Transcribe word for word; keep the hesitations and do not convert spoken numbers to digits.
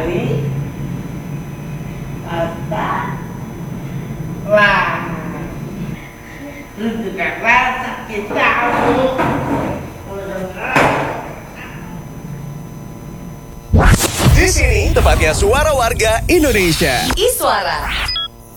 kali otak lah tunjukkanlah sakit kamu. Di sini tempatnya suara warga Indonesia. Iswara.